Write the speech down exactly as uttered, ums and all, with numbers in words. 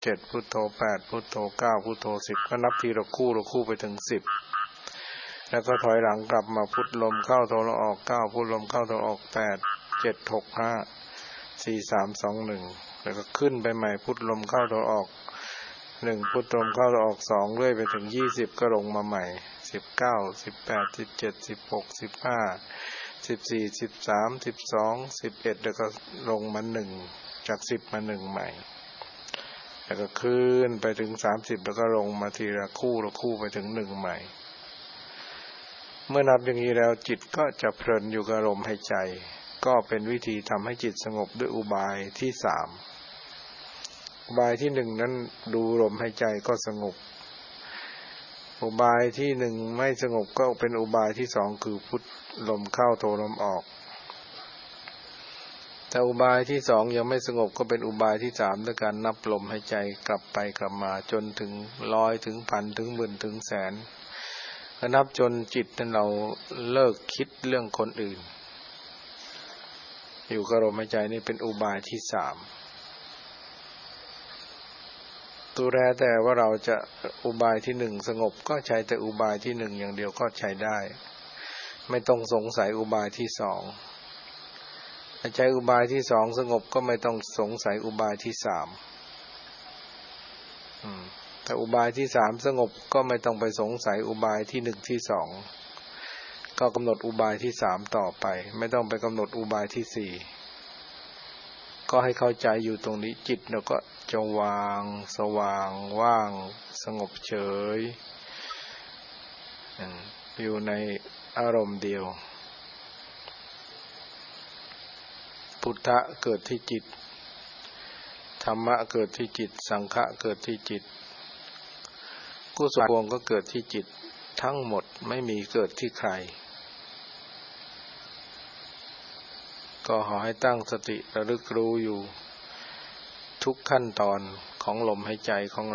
เจ็ดพุทโธแปดพุทโธเก้าพุทโธสิบก็นับทีละคู่ละคู่ไปถึงสิบแล้วก็ถอยหลังกลับมาพุทลมเข้าโธออกเก้าพุทลมเข้าโธออกแปดเจ็ดหกห้าสี่สามสองหนึ่งแล้วก็ขึ้นไปใหม่พุทลมเข้าโธออกหนึ่งพุทลมเข้าโธออกสองเรื่อยไปถึงยี่สิบก็ลงมาใหม่สิบเก้าสิบแปดสิบเจ็ดสิบหกสิบห้าสิบสี่สิบสามสิบสองสิบเอ็ดแล้วก็ลงมาหนึ่งจากสิบมาหนึ่งใหม่แล้วก็ขึ้นไปถึงสามสิบแล้วก็ลงมาทีละคู่ละคู่ไปถึงหนึ่งใหม่เมื่อนับอย่างนี้แล้วจิตก็จะเพลินอยู่กับลมหายใจก็เป็นวิธีทำให้จิตสงบด้วยอุบายที่สามอุบายที่หนึ่งนั้นดูลมหายใจก็สงบอุบายที่หนึ่งไม่สงบก็เป็นอุบายที่สองคือพุทลมเข้าโธลมออกแต่อุบายที่สองยังไม่สงบก็เป็นอุบายที่สามด้วยการนับลมหายใจกลับไปกลับมาจนถึงร้อยถึงพันถึงหมื่นถึงแสนนับจนจิตนั้นเราเลิกคิดเรื่องคนอื่นอยู่กับลมหายใจนี่เป็นอุบายที่สามตัวแรกแต่ว่าเราจะอุบายที่หนึ่งสงบก็ใช้แต่อุบายที่หนึ่งอย่างเดียวก็ใช้ได้ไม่ต้องสงสัยอุบายที่สองใช้อุบายที่สองสงบก็ไม่ต้องสงสัยอุบายที่สามแต่อุบายที่สามสงบก็ไม่ต้องไปสงสัยอุบายที่หนึ่งที่สองก็กำหนดอุบายที่สามต่อไปไม่ต้องไปกำหนดอุบายที่สี่ก็ให้เข้าใจอยู่ตรงนี้จิตเราก็จะวางสว่างว่างสงบเฉยอยู่ในอารมณ์เดียวพุทธะเกิดที่จิตธรรมะเกิดที่จิตสังฆะเกิดที่จิตกุศลพวงก็เกิดที่จิตทั้งหมดไม่มีเกิดที่ใครก็ขอให้ตั้งสติระลึกรู้อยู่ทุกขั้นตอนของลมหายใจของ